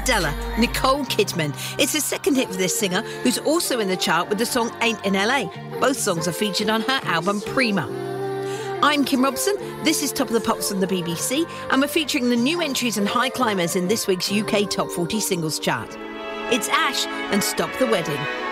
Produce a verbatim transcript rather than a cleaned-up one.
Adela, Nicole Kidman. It's the second hit for this singer, who's also in the chart with the song Ain't in L A. Both songs are featured on her album Prima. I'm Kim Robson. This is Top of the Pops from the B B C, and we're featuring the new entries and high climbers in this week's U K Top forty Singles Chart. It's Ash and Stop the Wedding.